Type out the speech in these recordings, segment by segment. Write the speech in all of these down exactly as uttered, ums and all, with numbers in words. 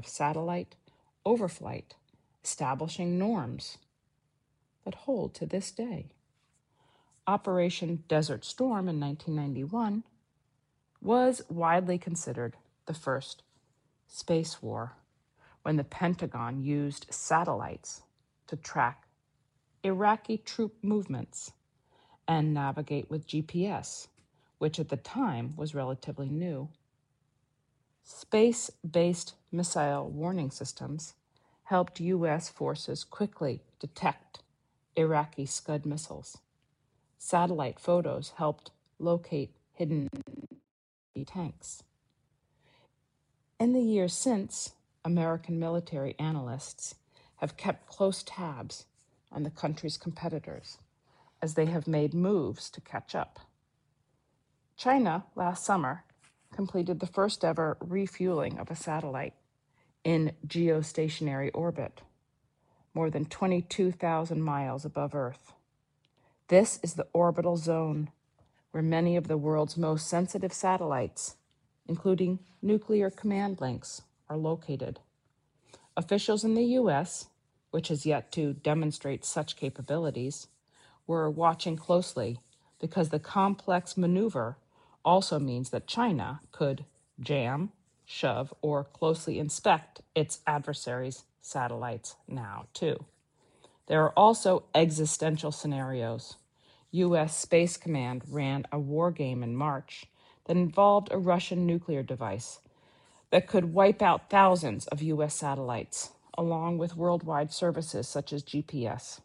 satellite overflight, establishing norms that hold to this day. Operation Desert Storm in nineteen ninety-one was widely considered the first space war, when the Pentagon used satellites to track Iraqi troop movements and navigate with G P S, which at the time was relatively new. Space-based missile warning systems helped U S forces quickly detect Iraqi Scud missiles. Satellite photos helped locate hidden tanks. In the years since, American military analysts have kept close tabs on the country's competitors as they have made moves to catch up. China, last summer, completed the first ever refueling of a satellite in geostationary orbit, more than twenty-two thousand miles above Earth. This is the orbital zone where many of the world's most sensitive satellites, including nuclear command links, are located. Officials in the U S, which has yet to demonstrate such capabilities, were watching closely because the complex maneuver also means that China could jam, shove, or closely inspect its adversaries' satellites now, too. There are also existential scenarios. U S Space Command ran a war game in March that involved a Russian nuclear device that could wipe out thousands of U S satellites, along with worldwide services such as G P S.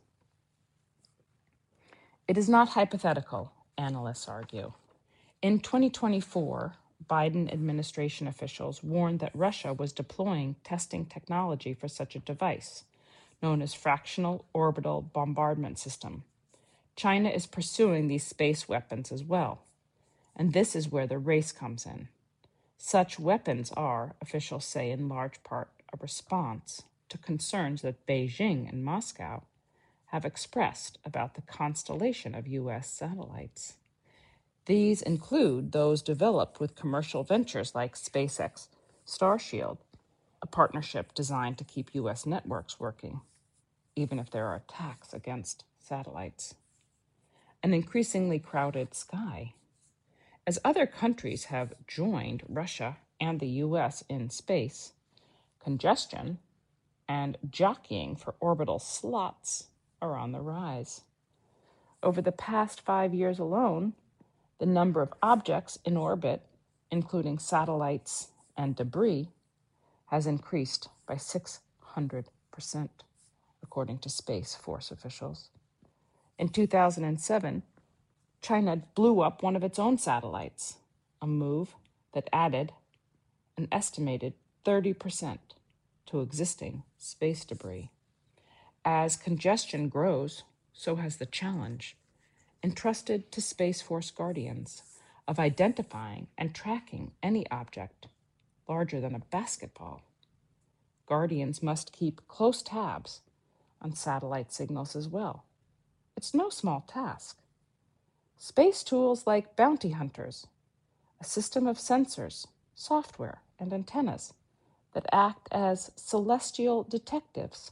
It is not hypothetical, analysts argue. In twenty twenty-four, Biden administration officials warned that Russia was deploying testing technology for such a device, known as Fractional Orbital Bombardment System. China is pursuing these space weapons as well, and this is where the race comes in. Such weapons are, officials say, in large part a response to concerns that Beijing and Moscow have expressed about the constellation of U S satellites. These include those developed with commercial ventures like SpaceX Starshield, a partnership designed to keep U S networks working, even if there are attacks against satellites. An increasingly crowded sky. As other countries have joined Russia and the U S in space, congestion and jockeying for orbital slots are on the rise. Over the past five years alone, the number of objects in orbit, including satellites and debris, has increased by six hundred percent, according to Space Force officials. In two thousand seven, China blew up one of its own satellites, a move that added an estimated thirty percent to existing space debris. As congestion grows, so has the challenge, entrusted to Space Force guardians, of identifying and tracking any object larger than a basketball. Guardians must keep close tabs on satellite signals as well. It's no small task. Space tools like bounty hunters, a system of sensors, software, and antennas that act as celestial detectives,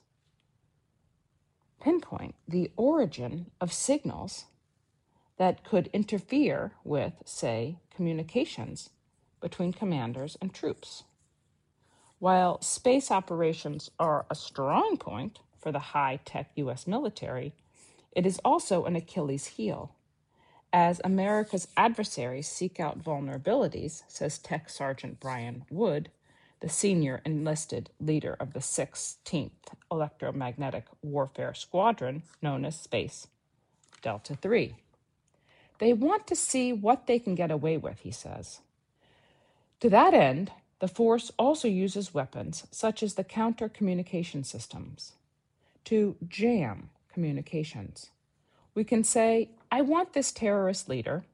pinpoint the origin of signals that could interfere with, say, communications between commanders and troops. While space operations are a strong point for the high-tech U S military, it is also an Achilles heel. As America's adversaries seek out vulnerabilities, says Tech Sergeant Brian Wood, the senior enlisted leader of the sixteenth Electromagnetic Warfare Squadron, known as Space Delta three. They want to see what they can get away with, he says. To that end, the force also uses weapons such as the counter-communication systems to jam communications. We can say, I want this terrorist leader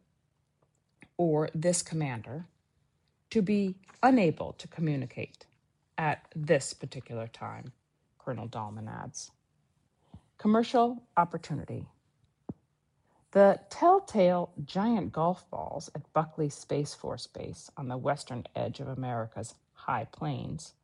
or this commander to be unable to communicate at this particular time, Colonel Dahlman adds. Commercial opportunity. The telltale giant golf balls at Buckley Space Force Base on the western edge of America's high plains